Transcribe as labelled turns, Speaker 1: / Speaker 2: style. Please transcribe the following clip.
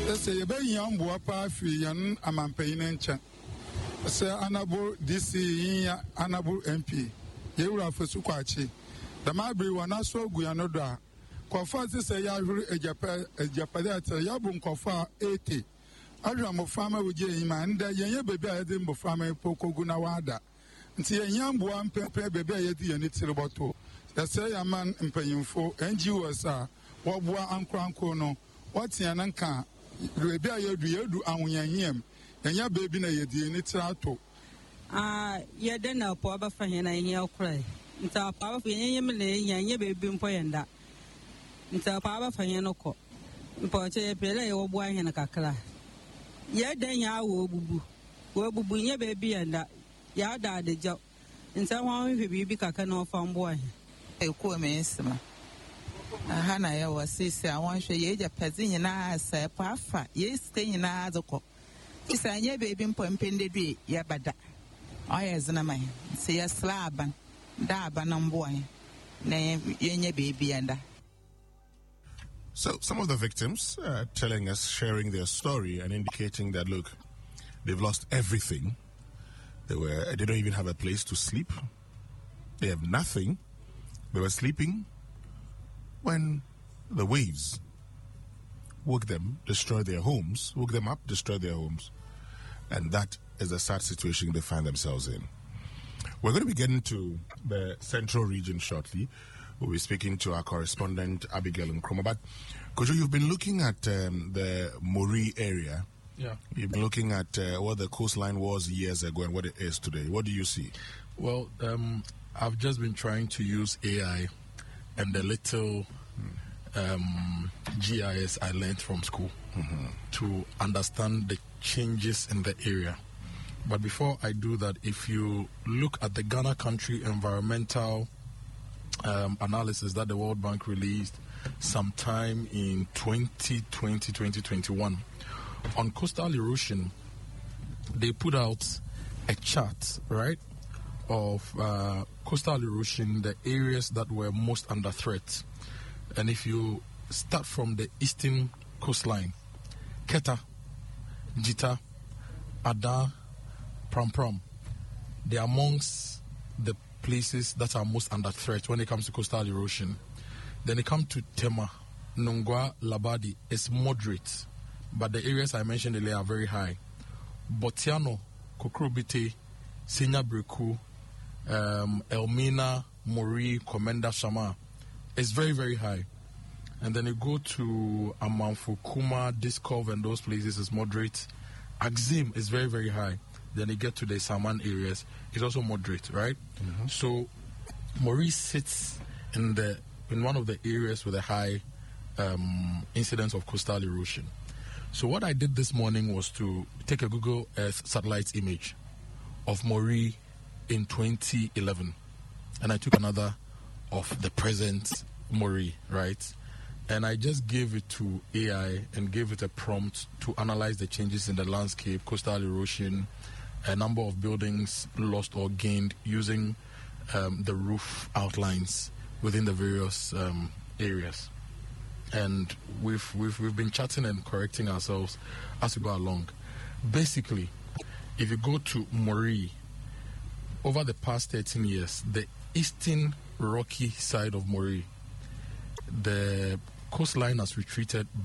Speaker 1: Say a baby young boy, Yan Amampain and Chan. Say Anabo DC, Anabo MP. You are for Sukwachi. The Mabri one also Guyanoda. Kofa say Yahu a Japadata, Yabum Kofa 80. Adram farmer with Jay man, the young baby I didn't farmer Poko Gunawada. And see a young boy and pepe baby and it's a bottle. The say a man in paying for NGOs what boy and cranko. What's the ananka? Rebea you and him, and your baby na yedi in its rato.
Speaker 2: Ye then now, poor Bafana in your cry. It's our power for your baby in Poyanda. It's our power for Yanoko. Porte Pele or boy in a cacra. Ye then ya wo boo. Wo boo your baby and that. Ya died the job. In someone who be cacano from boy.
Speaker 3: A poor man. Hana was sister, I want you to pay na say, Paffa, yes, staying in Azoko. It's a new baby pumping the day, Yabada. I as an man, say a slab and daban on boy. Name your baby and
Speaker 4: So, some of the victims telling us, sharing their story and indicating that, look, they've lost everything. They don't even have a place to sleep. They have nothing. They were sleeping when the waves woke them, destroyed their homes, woke them up, destroyed their homes. And that is the sad situation they find themselves in. We're going to be getting to the central region shortly. We'll be speaking to our correspondent, Abigail Nkrumah. But, Kojo, you've been looking at the Moree area.
Speaker 5: Yeah.
Speaker 4: You've been looking at what the coastline was years ago and what it is today. What do you see?
Speaker 5: Well, I've just been trying to use AI and the little GIS I learned from school to understand the changes in the area. But before I do that, if you look at the Ghana Country Environmental Analysis that the World Bank released sometime in 2020, 2021, on coastal erosion, they put out a chart, right, of coastal erosion, the areas that were most under threat. And if you start from the eastern coastline, Keta, Jita, Ada, Pram, they are amongst the places that are most under threat when it comes to coastal erosion. Then it comes to Tema, Nungwa, Labadi, it's moderate, but the areas I mentioned earlier are very high. Botiano, Kokrobite, Senya Breku, Elmina, Moree, Komenda, Shama, it's very, very high. And then you go to Amanfo, Kuma, Diskov, and those places is moderate. Axim is very, very high. Then you get to the Saman areas, it's also moderate, right? So Moree sits in one of the areas with a high incidence of coastal erosion. So what I did this morning was to take a Google Earth satellite image of Moree in 2011, and I took another of the present Moree, right? And I just gave it to AI and gave it a prompt to analyze the changes in the landscape, coastal erosion, a number of buildings lost or gained using the roof outlines within the various areas. And we've been chatting and correcting ourselves as we go along. Basically, if you go to Moree, over the past 13 years, the eastern rocky side of Moree, the coastline has retreated